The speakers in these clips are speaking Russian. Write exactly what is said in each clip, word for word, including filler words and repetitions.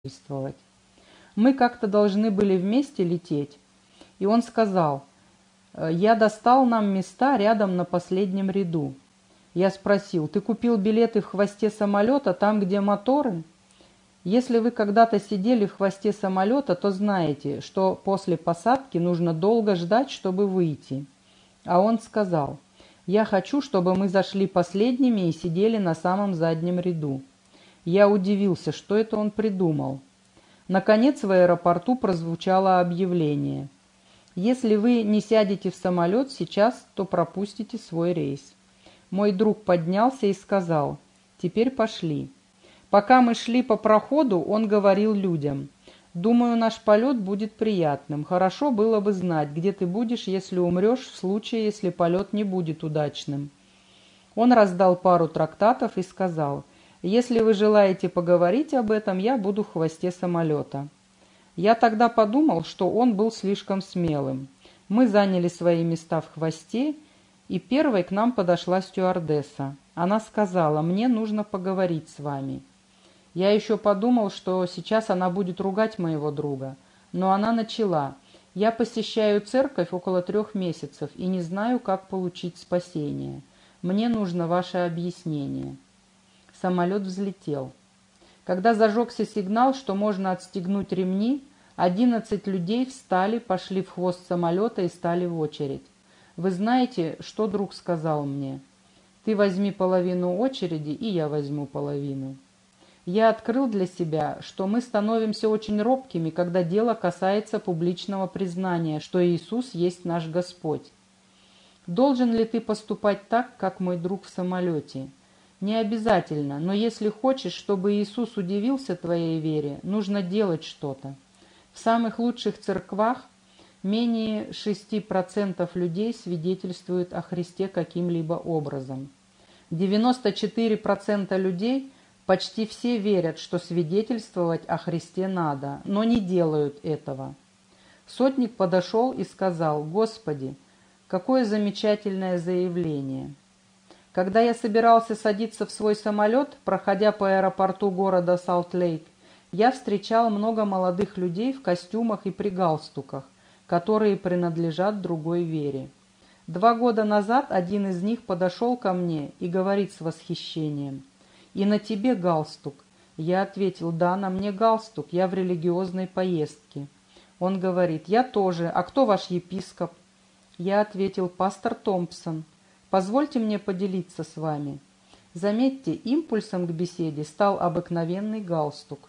свидетельствовать. Мы как-то должны были вместе лететь, и он сказал: «Я достал нам места рядом на последнем ряду». Я спросил: «Ты купил билеты в хвосте самолета, там, где моторы?» Если вы когда-то сидели в хвосте самолета, то знаете, что после посадки нужно долго ждать, чтобы выйти. А он сказал: «Я хочу, чтобы мы зашли последними и сидели на самом заднем ряду». Я удивился, что это он придумал. Наконец в аэропорту прозвучало объявление: «Если вы не сядете в самолет сейчас, то пропустите свой рейс». Мой друг поднялся и сказал: «Теперь пошли». Пока мы шли по проходу, он говорил людям: «Думаю, наш полет будет приятным. Хорошо было бы знать, где ты будешь, если умрешь, в случае, если полет не будет удачным». Он раздал пару трактатов и сказал: «Если вы желаете поговорить об этом, я буду в хвосте самолета». Я тогда подумал, что он был слишком смелым. Мы заняли свои места в хвосте, и первой к нам подошла стюардесса. Она сказала: «Мне нужно поговорить с вами». Я еще подумал, что сейчас она будет ругать моего друга, но она начала: «Я посещаю церковь около трех месяцев и не знаю, как получить спасение. Мне нужно ваше объяснение». Самолет взлетел. Когда зажегся сигнал, что можно отстегнуть ремни, одиннадцать людей встали, пошли в хвост самолета и стали в очередь. Вы знаете, что друг сказал мне? «Ты возьми половину очереди, и я возьму половину». Я открыл для себя, что мы становимся очень робкими, когда дело касается публичного признания, что Иисус есть наш Господь. Должен ли ты поступать так, как мой друг в самолете? Не обязательно, но если хочешь, чтобы Иисус удивился твоей вере, нужно делать что-то. В самых лучших церквах менее шести процентов людей свидетельствуют о Христе каким-либо образом. девяносто четыре процента людей, почти все верят, что свидетельствовать о Христе надо, но не делают этого. Сотник подошел и сказал: «Господи, какое замечательное заявление!» Когда я собирался садиться в свой самолет, проходя по аэропорту города Салт-Лейк, я встречал много молодых людей в костюмах и при галстуках, которые принадлежат другой вере. Два года назад один из них подошел ко мне и говорит с восхищением: «И на тебе галстук». Я ответил: «Да, на мне галстук, я в религиозной поездке». Он говорит: «Я тоже. А кто ваш епископ?» Я ответил: «Пастор Томпсон. Позвольте мне поделиться с вами». Заметьте, импульсом к беседе стал обыкновенный галстук.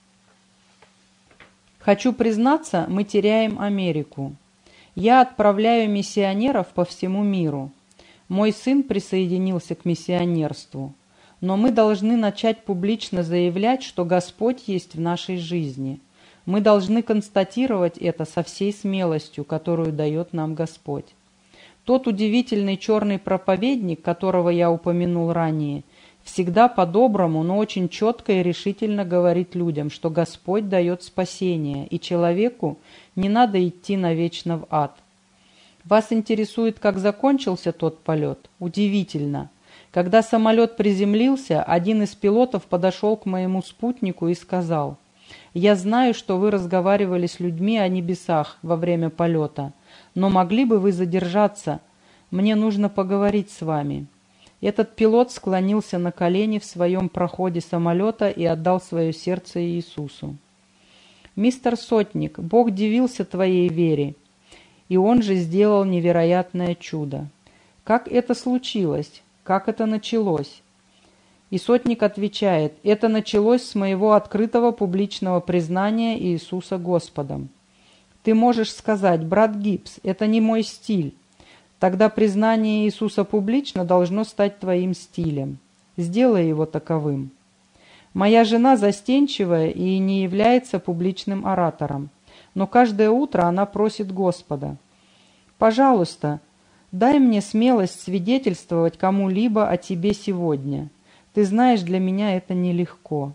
Хочу признаться, мы теряем Америку. Я отправляю миссионеров по всему миру. Мой сын присоединился к миссионерству. Но мы должны начать публично заявлять, что Господь есть в нашей жизни. Мы должны констатировать это со всей смелостью, которую дает нам Господь. Тот удивительный черный проповедник, которого я упомянул ранее, всегда по-доброму, но очень четко и решительно говорит людям, что Господь дает спасение, и человеку не надо идти навечно в ад. Вас интересует, как закончился тот полет? Удивительно. Когда самолет приземлился, один из пилотов подошел к моему спутнику и сказал: «Я знаю, что вы разговаривали с людьми о небесах во время полета, но могли бы вы задержаться? Мне нужно поговорить с вами». Этот пилот склонился на колени в своем проходе самолета и отдал свое сердце Иисусу. «Мистер Сотник, Бог дивился твоей вере, и Он же сделал невероятное чудо. Как это случилось? Как это началось?» И сотник отвечает: «Это началось с моего открытого публичного признания Иисуса Господом». Ты можешь сказать: «Брат Гибс, это не мой стиль». Тогда признание Иисуса публично должно стать твоим стилем. Сделай его таковым. Моя жена застенчивая и не является публичным оратором, но каждое утро она просит Господа: «Пожалуйста, дай мне смелость свидетельствовать кому-либо о тебе сегодня. Ты знаешь, для меня это нелегко».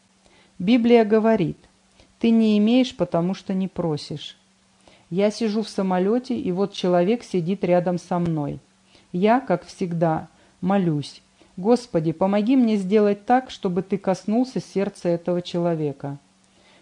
Библия говорит: «Ты не имеешь, потому что не просишь». Я сижу в самолете, и вот человек сидит рядом со мной. Я, как всегда, молюсь: «Господи, помоги мне сделать так, чтобы Ты коснулся сердца этого человека».